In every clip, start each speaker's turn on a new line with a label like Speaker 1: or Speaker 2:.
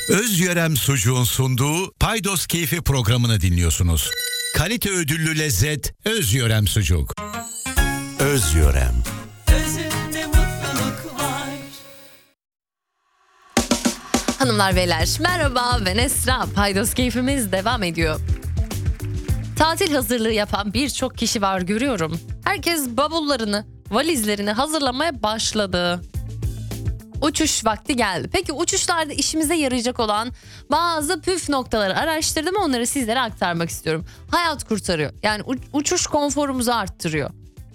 Speaker 1: Özyörem Sucuğun sunduğu Paydos Keyfi programını dinliyorsunuz. Kalite ödüllü lezzet Özyörem Sucuk. Özyörem.
Speaker 2: Özünde mutluluk var.
Speaker 3: Hanımlar beyler merhaba, ben Esra. Paydos Keyfimiz devam ediyor. Tatil hazırlığı yapan birçok kişi var görüyorum. Herkes bavullarını, valizlerini hazırlamaya başladı. Uçuş vakti geldi. Peki uçuşlarda işimize yarayacak olan bazı püf noktaları araştırdım, onları sizlere aktarmak istiyorum. Hayat kurtarıyor. Yani uçuş konforumuzu arttırıyor.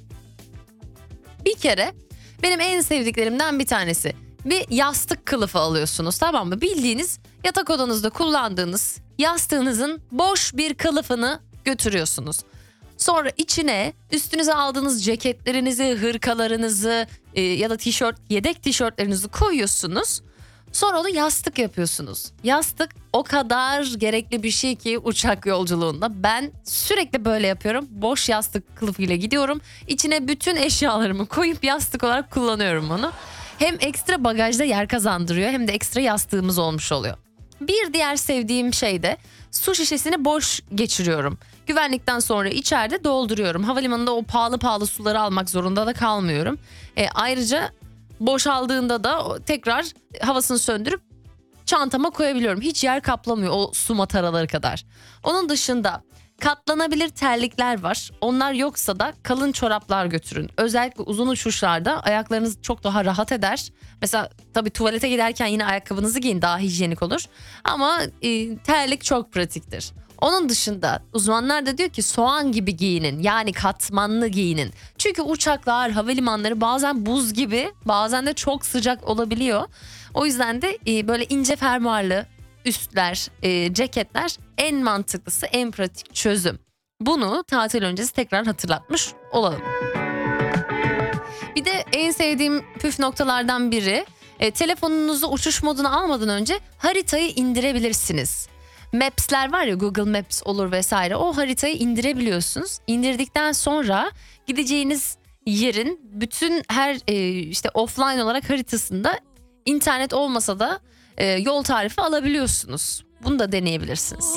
Speaker 3: Bir kere benim en sevdiklerimden bir tanesi. Bir yastık kılıfı alıyorsunuz, tamam mı? Bildiğiniz yatak odanızda kullandığınız yastığınızın boş bir kılıfını götürüyorsunuz. Sonra içine üstünüze aldığınız ceketlerinizi, hırkalarınızı ya da yedek tişörtlerinizi koyuyorsunuz. Sonra onu yastık yapıyorsunuz. Yastık o kadar gerekli bir şey ki uçak yolculuğunda. Ben sürekli böyle yapıyorum. Boş yastık kılıfıyla gidiyorum. İçine bütün eşyalarımı koyup yastık olarak kullanıyorum onu. Hem ekstra bagajda yer kazandırıyor hem de ekstra yastığımız olmuş oluyor. Bir diğer sevdiğim şey de su şişesini boş geçiriyorum. Güvenlikten sonra içeride dolduruyorum. Havalimanında o pahalı suları almak zorunda da kalmıyorum. Ayrıca boşaldığında da tekrar havasını söndürüp çantama koyabiliyorum. Hiç yer kaplamıyor o su mataraları kadar. Onun dışında katlanabilir terlikler var. Onlar yoksa da kalın çoraplar götürün. Özellikle uzun uçuşlarda ayaklarınız çok daha rahat eder. Mesela tabii tuvalete giderken yine ayakkabınızı giyin, daha hijyenik olur. Ama terlik çok pratiktir. Onun dışında uzmanlar da diyor ki soğan gibi giyinin, yani katmanlı giyinin. Çünkü uçaklar, havalimanları bazen buz gibi, bazen de çok sıcak olabiliyor. O yüzden de böyle ince fermuarlı üstler, ceketler en mantıklısı, en pratik çözüm. Bunu tatil öncesi tekrar hatırlatmış olalım. Bir de en sevdiğim püf noktalardan biri, telefonunuzu uçuş moduna almadan önce haritayı indirebilirsiniz. Maps'ler var ya, Google Maps olur vesaire, o haritayı indirebiliyorsunuz. İndirdikten sonra gideceğiniz yerin bütün işte offline olarak haritasında, internet olmasa da yol tarifi alabiliyorsunuz. Bunu da deneyebilirsiniz.